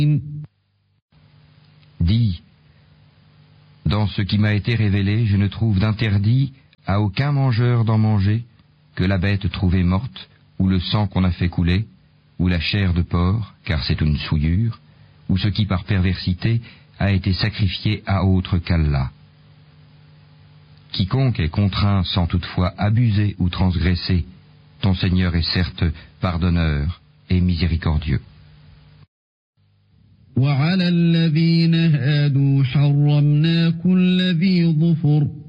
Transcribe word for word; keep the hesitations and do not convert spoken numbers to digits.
Dis, dans ce qui m'a été révélé, je ne trouve d'interdit à aucun mangeur d'en manger que la bête trouvée morte, ou le sang qu'on a fait couler, ou la chair de porc, car c'est une souillure, ou ce qui par perversité a été sacrifié à autre qu'Allah. Quiconque est contraint sans toutefois abuser ou transgresser, ton Seigneur est certes pardonneur et miséricordieux. وعلى الذين هادوا حرمنا كل ذي ظفر